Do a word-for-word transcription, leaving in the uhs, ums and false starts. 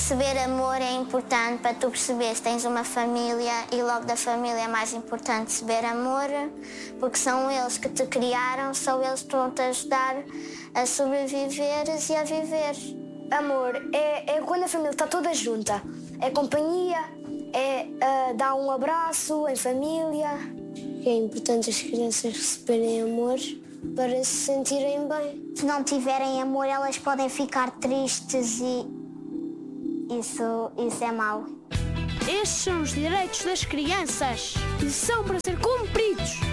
Receber amor é importante para tu perceber se tens uma família e logo da família é mais importante receber amor, porque são eles que te criaram, são eles que vão te ajudar a sobreviveres e a viver. Amor é, é quando a família está toda junta, é companhia, é uh, dar um abraço em família. É importante as crianças receberem amor para se sentirem bem. Se não tiverem amor, elas podem ficar tristes e isso, isso é mau. Estes são os direitos das crianças e são para ser cumpridos.